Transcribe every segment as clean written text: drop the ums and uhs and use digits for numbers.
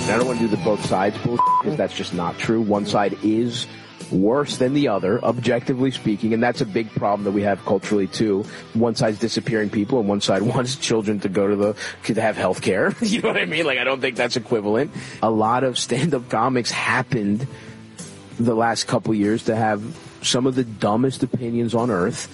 And I don't want to do the both sides bullshit because that's just not true. One side is worse than the other, objectively speaking, and that's a big problem that we have culturally too. One side's disappearing people, and one side wants children to go to have health care. You know what I mean? Like, I don't think that's equivalent. A lot of stand-up comics happened the last couple years to have some of the dumbest opinions on earth.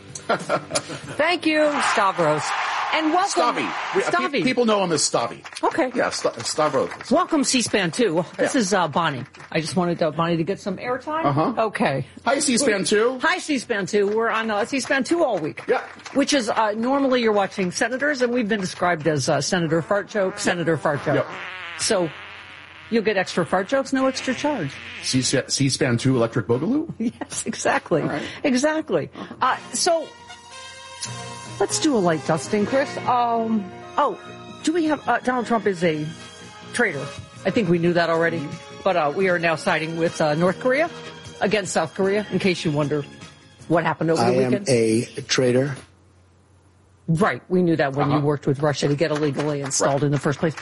Thank you, Stavros. And welcome. Stavy. People know him as Stavy. Okay. Yeah, Stavros. Welcome, C-SPAN 2. This is Bonnie. I just wanted Bonnie to get some airtime. Uh-huh. Okay. Hi, C-SPAN 2. Hi, C-SPAN 2. We're on C-SPAN 2 all week. Yeah. Which is, normally you're watching senators, and we've been described as Senator Fart Joke, Senator Fart Joke. Yep. So you'll get extra fart jokes, no extra charge. C-SPAN 2 Electric Boogaloo? Yes, exactly. All right. Exactly. So let's do a light dusting, Chris. Do we have Donald Trump is a traitor? I think we knew that already, but we are now siding with North Korea against South Korea. In case you wonder what happened over the weekend, I am a traitor. Right, we knew that when you worked with Russia to get illegally installed in the first place.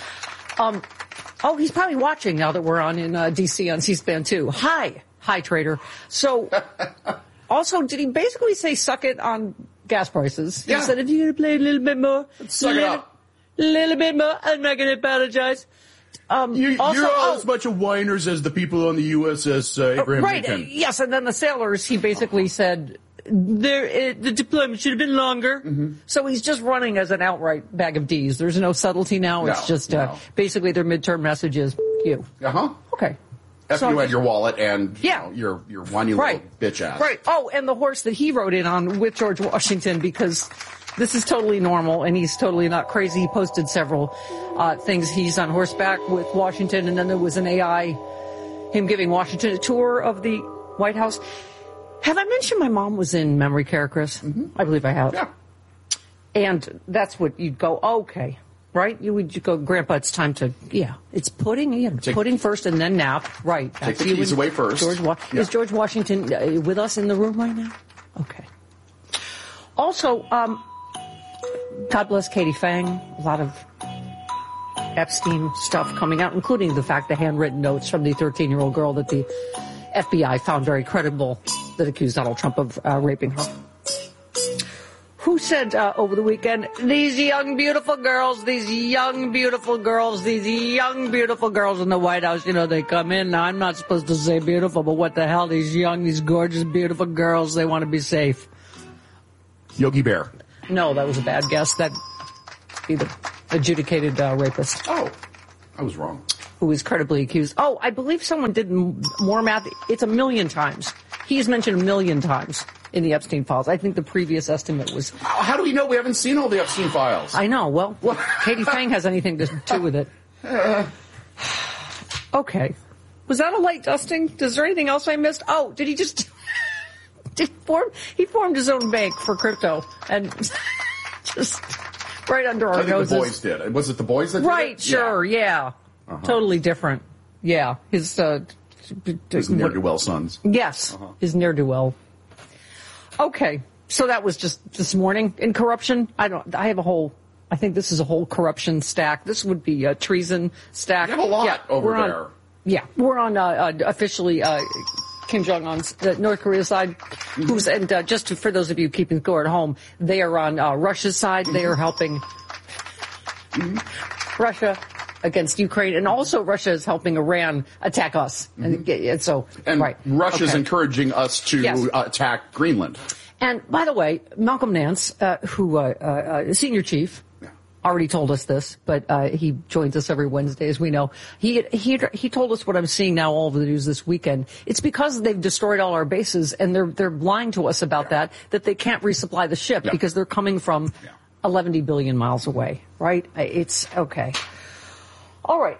He's probably watching now that we're on in D.C. on C-SPAN 2. Hi, traitor. So, also, did he basically say suck it on gas prices? Yeah. He said, if you're going to play a little bit more, suck it up. A little bit more, I'm not going to apologize. You're all as much of whiners as the people on the USS Abraham Lincoln. Yes, and then the sailors, he basically said, the deployment should have been longer. Mm-hmm. So he's just running as an outright bag of D's. There's no subtlety now. It's just basically their midterm message is you. Okay. F you and your wallet and your whiny little bitch ass. Right. Oh, and the horse that he rode in on with George Washington, because this is totally normal and he's totally not crazy. He posted several things. He's on horseback with Washington, and then there was an AI, him giving Washington a tour of the White House. Have I mentioned my mom was in memory care, Chris? Mm-hmm. I believe I have. Yeah. And that's what you'd go, okay. Right? You would go, Grandpa, it's time to, it's pudding. Pudding first and then nap. Right. Take the keys away first. Is George Washington with us in the room right now? Okay. Also, God bless Katie Fang. A lot of Epstein stuff coming out, including the fact the handwritten notes from the 13-year-old girl that the FBI found very credible that accused Donald Trump of raping her. Who said over the weekend, these young, beautiful girls in the White House, they come in. Now, I'm not supposed to say beautiful, but what the hell, these gorgeous, beautiful girls, they want to be safe. Yogi Bear. No, that was a bad guess. That'd be the adjudicated rapist. Oh, I was wrong. Who is credibly accused. Oh, I believe someone did more math. It's 1 million times. He's mentioned 1 million times in the Epstein files. I think the previous estimate was... How do we know? We haven't seen all the Epstein files. I know. Well, Katie Fang has anything to do with it. Okay. Was that a light dusting? Is there anything else I missed? Oh, did he just... He formed his own bank for crypto and just right under our noses. The boys did. Was it the boys that did it? Right, sure, yeah. Totally different. Yeah. His ne'er-do-well sons. Yes, his ne'er-do-well. Okay, so that was just this morning. In corruption, I think this is a whole corruption stack. This would be a treason stack. You have a lot over there. We're on officially Kim Jong-un's North Korea side, for those of you keeping score at home, they are on Russia's side. They are helping Russia against Ukraine, and also Russia is helping Iran attack us. And Russia's encouraging us to attack Greenland. And by the way, Malcolm Nance, senior chief, already told us this, but he joins us every Wednesday, as we know. He told us what I'm seeing now all over the news this weekend. It's because they've destroyed all our bases, and they're lying to us about that they can't resupply the ship because they're coming from 11 billion miles away, right? It's okay. All right.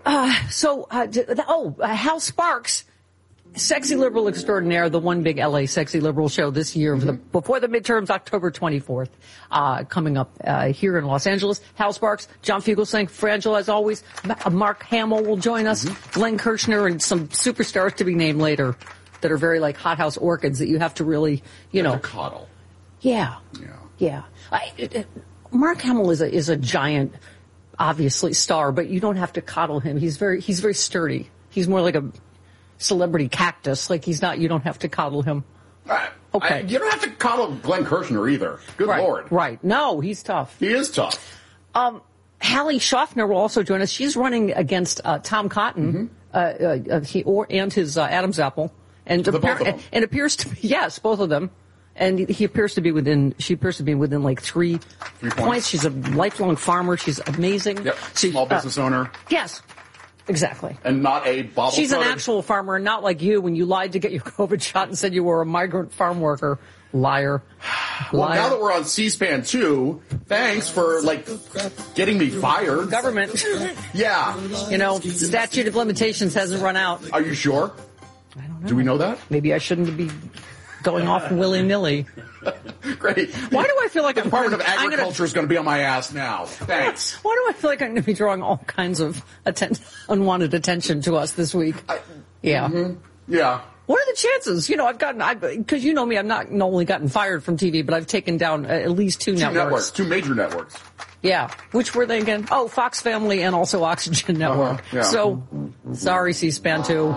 Hal Sparks, sexy liberal extraordinaire, the one big LA sexy liberal show this year before the midterms, October 24th, coming up here in Los Angeles. Hal Sparks, John Fugelsang, Frangela as always. Mark Hamill will join us. Glenn Kirshner and some superstars to be named later that are very like hothouse orchids that you have to really, to coddle. Yeah. Mark Hamill is a giant obviously star, but you don't have to coddle him. He's very sturdy. He's more like a celebrity cactus. Like you don't have to coddle him. Okay. You don't have to coddle Glenn Kirshner either. Good Lord. Right. No, he's tough. He is tough. Hallie Schaffner will also join us. She's running against Tom Cotton, and his Adam's apple. And both of them. And appears to be, yes, both of them. And she appears to be within like three points. She's a lifelong farmer. She's amazing. Yep. Small business owner. Yes. Exactly. And not a bobble. She's an actual farmer, not like you when you lied to get your COVID shot and said you were a migrant farm worker. Liar. Well, now that we're on C-SPAN 2, thanks for, getting me fired. Government. Yeah. Statute of limitations hasn't run out. Are you sure? I don't know. Do we know that? Maybe I shouldn't be going off willy-nilly. Great. Why do I feel like the Department of Agriculture is going to be on my ass now? Thanks. Why do I feel like I'm going to be drawing all kinds of unwanted attention to us this week? Yeah. Mm-hmm. Yeah. What are the chances? Because you know me, I've not only gotten fired from TV, but I've taken down at least two networks. Two major networks. Yeah. Which were they again? Oh, Fox Family and also Oxygen Network. Yeah. So, sorry, C-SPAN 2.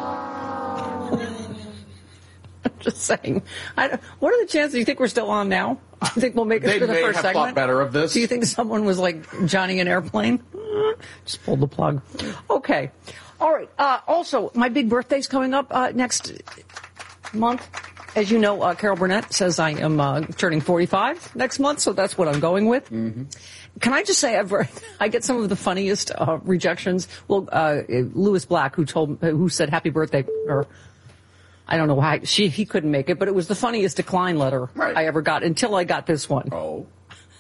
Just saying. What are the chances? Do you think we're still on now? Do you think we'll make it through the first segment? They may have thought better of this. Do you think someone was like Johnny an airplane? Just pulled the plug. Okay. All right. Also, my big birthday's coming up next month. As you know, Carol Burnett says I am turning 45 next month, so that's what I'm going with. Mm-hmm. Can I just say I get some of the funniest rejections. Well, Lewis Black, who said happy birthday, or I don't know why he couldn't make it, but it was the funniest decline letter I ever got until I got this one. Oh.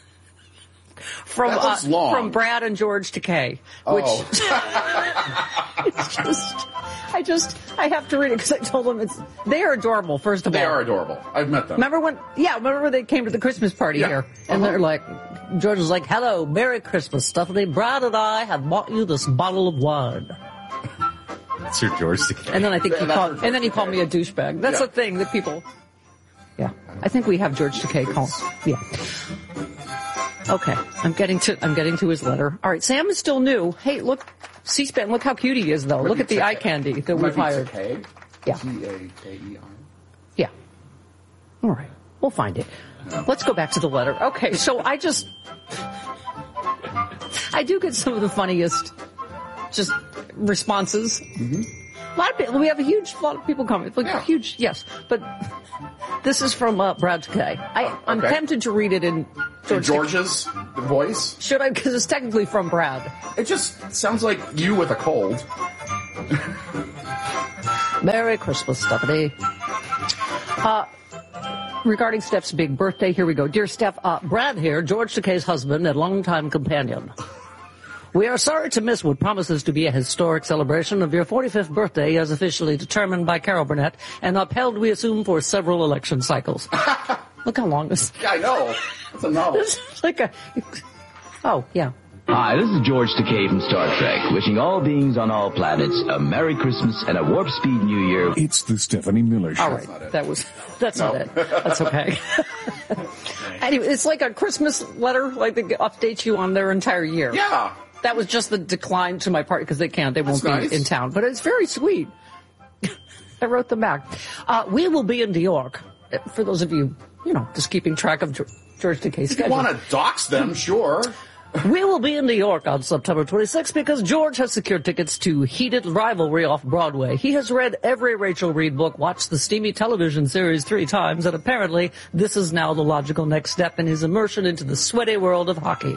From Brad and George Takei, which I have to read it because I told them they are adorable. First of all, they are adorable. I've met them. Remember when they came to the Christmas party here, and they're like, George was like, "Hello, Merry Christmas, Stephanie. Brad and I have bought you this bottle of wine." That's your George Takei. And then I think he called me a douchebag. That's the thing that people. Yeah, I think we have George Takei call. Yeah. Okay, I'm getting to his letter. All right, Sam is still new. Hey, look, C-SPAN, look how cute he is, though. Look at the eye candy that we've hired. Takei? Yeah. Takei. Yeah. All right, we'll find it. Let's go back to the letter. Okay, so I do get some of the funniest just responses. Mm-hmm. We have a lot of people coming. Huge, yes. But this is from Brad Takei. I'm tempted to read it in George's voice. Should I? Because it's technically from Brad. It just sounds like you with a cold. Merry Christmas, Stephanie. Regarding Steph's big birthday, here we go. Dear Steph, Brad here, George Takei's husband and longtime companion. We are sorry to miss what promises to be a historic celebration of your 45th birthday as officially determined by Carol Burnett and upheld, we assume, for several election cycles. Look how long this is. Yeah, I know. That's a novel. This is like a... Oh, yeah. Hi, this is George Takei from Star Trek, wishing all beings on all planets a Merry Christmas and a Warp Speed New Year. It's the Stephanie Miller Show. All right, that's not it. That's okay. Anyway, it's like a Christmas letter, like they update you on their entire year. Yeah. That was just the decline to my party because they won't nice. be in town. But it's very sweet. I wrote them back. We will be in New York. For those of you, just keeping track of George Takei's schedule. If you want to dox them, sure. We will be in New York on September 26th because George has secured tickets to Heated Rivalry off Broadway. He has read every Rachel Reed book, watched the steamy television series 3 times, and apparently this is now the logical next step in his immersion into the sweaty world of hockey.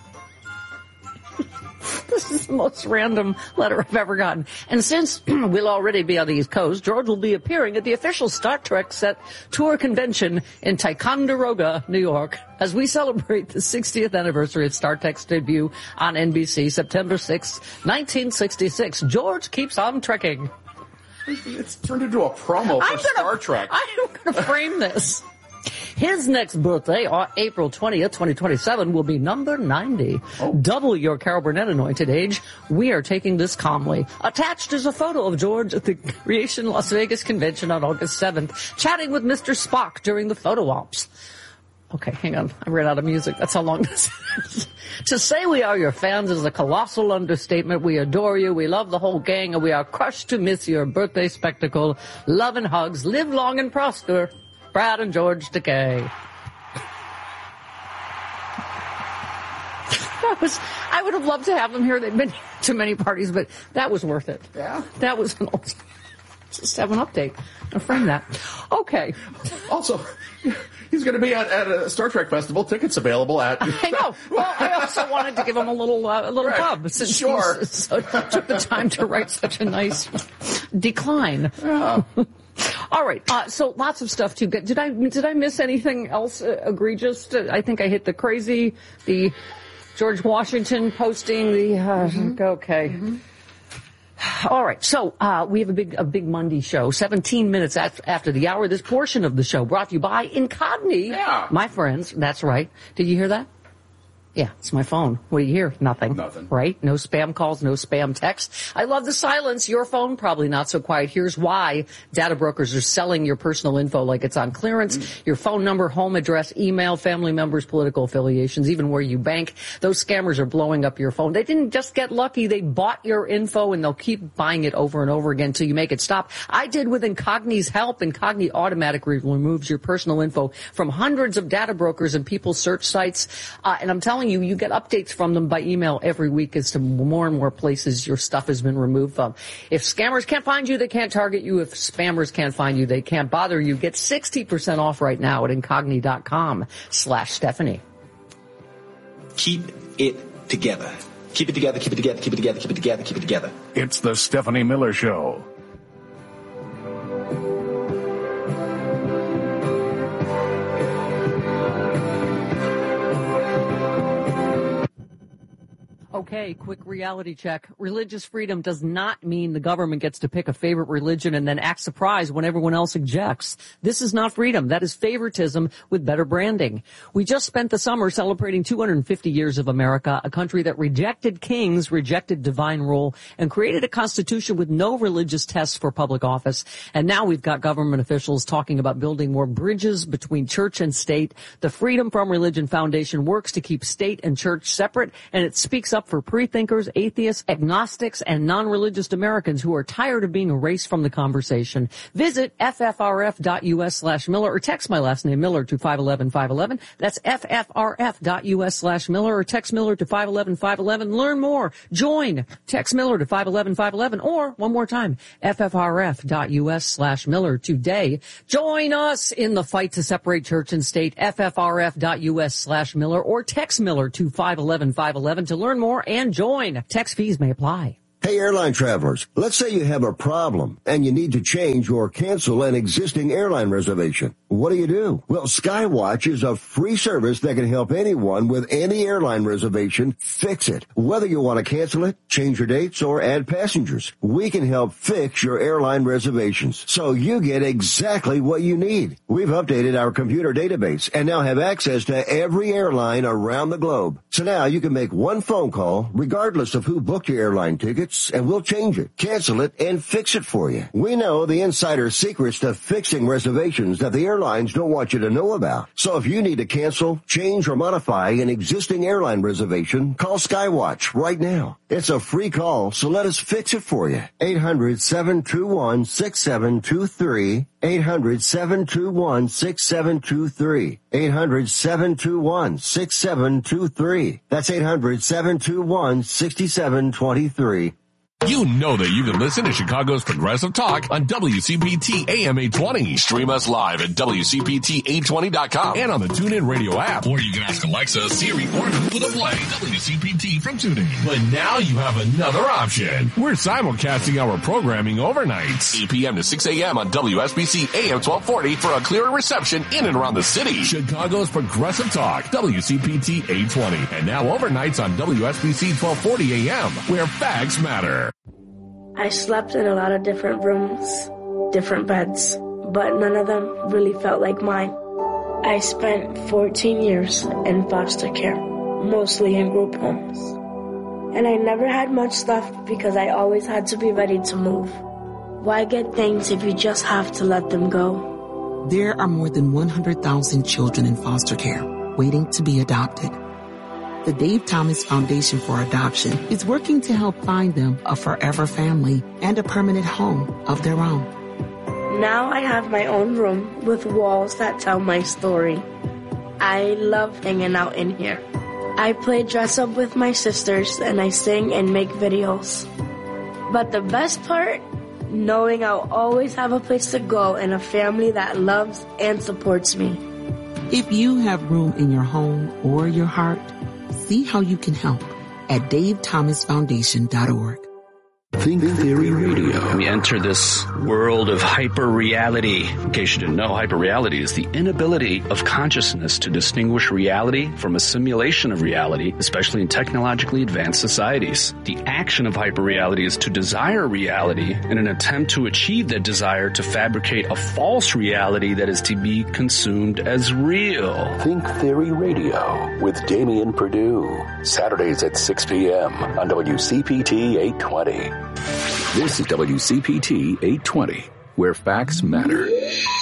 This is the most random letter I've ever gotten. And since we'll already be on the East Coast, George will be appearing at the official Star Trek set tour convention in Ticonderoga, New York, as we celebrate the 60th anniversary of Star Trek's debut on NBC, September 6, 1966. George keeps on trekking. It's turned into a promo for Star Trek. I'm going to frame this. His next birthday, on April 20th, 2027, will be number 90. Oh. Double your Carol Burnett anointed age. We are taking this calmly. Attached is a photo of George at the Creation Las Vegas convention on August 7th, chatting with Mr. Spock during the photo ops. Okay, hang on. I ran out of music. That's how long this is. To say we are your fans is a colossal understatement. We adore you. We love the whole gang, and we are crushed to miss your birthday spectacle. Love and hugs. Live long and prosper. Brad and George Takei. I would have loved to have them here. They've been to many parties, but that was worth it. Yeah. That was just have an update. I'll frame that. Okay. Also, he's going to be at a Star Trek festival. Tickets available at. I know. Well, I also wanted to give him a little right. pub. Since Sure. Took the time to write such a nice decline. Yeah. All right. So lots of stuff too. Did I miss anything else egregious? I think I hit the George Washington posting okay. Mm-hmm. All right, so we have a big Monday show, 17 minutes after the hour. This portion of the show brought to you by Incogni. Yeah. My friends, that's right. Did you hear that? Yeah, it's my phone. What do you hear? Nothing. Nothing. Right? No spam calls, no spam texts. I love the silence. Your phone probably not so quiet. Here's why data brokers are selling your personal info like it's on clearance. Your phone number, home address, email, family members, political affiliations, even where you bank. Those scammers are blowing up your phone. They didn't just get lucky. They bought your info, and they'll keep buying it over and over again until you make it stop. I did with Incogni's help. Incogni automatically removes your personal info from hundreds of data brokers and people's search sites. And I'm telling you get updates from them by email every week as to more and more places your stuff has been removed from. If scammers can't find you, they can't target you. If spammers can't find you, they can't bother you. Get 60% off right now at incogni.com/Stephanie. Keep it together. Keep it together, keep it together, keep it together, keep it together, keep it together. It's the Stephanie Miller Show. Okay, quick reality check. Religious freedom does not mean the government gets to pick a favorite religion and then act surprised when everyone else objects. This is not freedom. That is favoritism with better branding. We just spent the summer celebrating 250 years of America, a country that rejected kings, rejected divine rule, and created a constitution with no religious tests for public office. And now we've got government officials talking about building more bridges between church and state. The Freedom from Religion Foundation works to keep state and church separate, and it speaks up for pre-thinkers, atheists, agnostics, and non-religious Americans who are tired of being erased from the conversation. Visit ffrf.us/Miller or text my last name Miller to 511-511. That's ffrf.us/Miller or text Miller to 511-511. Learn more. Join. Text Miller to 511-511 or one more time, ffrf.us/Miller today. Join us in the fight to separate church and state. ffrf.us/Miller or text Miller to 511-511 to learn more and join. Text fees may apply. Hey, airline travelers, let's say you have a problem and you need to change or cancel an existing airline reservation. What do? Well, Skywatch is a free service that can help anyone with any airline reservation fix it. Whether you want to cancel it, change your dates, or add passengers, we can help fix your airline reservations so you get exactly what you need. We've updated our computer database and now have access to every airline around the globe. So now you can make one phone call regardless of who booked your airline tickets, and we'll change it, cancel it, and fix it for you. We know the insider secrets to fixing reservations that the airlines don't want you to know about. So if you need to cancel, change, or modify an existing airline reservation, call Skywatch right now. It's a free call, so let us fix it for you. 800-721-6723. 800-721-6723. 800-721-6723. That's 800-721-6723. You know that you can listen to Chicago's Progressive Talk on WCPT AM 820. Stream us live at WCPT820.com and on the TuneIn Radio app. Or you can ask Alexa, Siri, or Google to play WCPT from TuneIn. But now you have another option. We're simulcasting our programming overnights, 8 p.m. to 6 a.m. on WSBC AM 1240 for a clearer reception in and around the city. Chicago's Progressive Talk, WCPT 820. And now overnights on WSBC 1240 AM, where facts matter. I slept in a lot of different rooms, different beds, but none of them really felt like mine. I spent 14 years in foster care, mostly in group homes. And I never had much left because I always had to be ready to move. Why get things if you just have to let them go? There are more than 100,000 children in foster care waiting to be adopted. The Dave Thomas Foundation for Adoption is working to help find them a forever family and a permanent home of their own. Now I have my own room with walls that tell my story. I love hanging out in here. I play dress up with my sisters and I sing and make videos. But the best part, knowing I'll always have a place to go and a family that loves and supports me. If you have room in your home or your heart, see how you can help at davethomasfoundation.org. Think Theory Radio. We enter this world of hyper-reality. In case you didn't know, hyper-reality is the inability of consciousness to distinguish reality from a simulation of reality, especially in technologically advanced societies. The action of hyper-reality is to desire reality in an attempt to achieve that desire to fabricate a false reality that is to be consumed as real. Think Theory Radio with Damian Perdue. Saturdays at 6 p.m. on WCPT 820. This is WCPT 820, where facts matter.